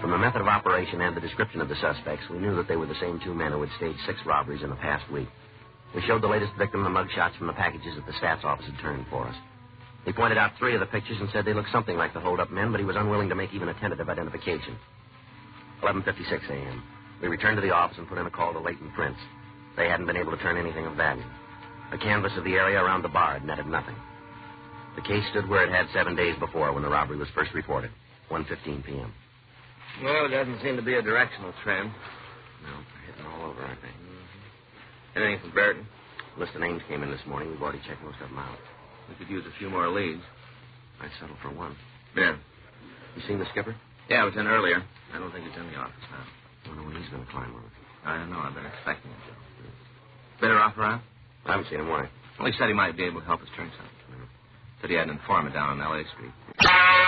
From the method of operation and the description of the suspects, we knew that they were the same two men who had staged 6 robberies in the past week. We showed the latest victim the mugshots from the packages that the stats office had turned for us. He pointed out 3 of the pictures and said they looked something like the hold-up men, but he was unwilling to make even a tentative identification. 11:56 a.m. We returned to the office and put in a call to Leighton Prince. They hadn't been able to turn anything of value. A canvass of the area around the bar had netted nothing. The case stood where it had 7 days before when the robbery was first reported, 1:15 p.m. Well, it doesn't seem to be a directional trend. No, they're hitting all over, I think. Anything from Burton? List of names came in this morning. We've already checked most of them out. We could use a few more leads. I'd settle for one. Yeah. You seen the skipper? Yeah, I was in earlier. I don't think he's in the office now. I wonder when he's going to climb on it. I don't know. I've been expecting him to. Better off around? I haven't seen him. Why? Well, he said he might be able to help us turn something. Said he had an informant down on L.A. Street.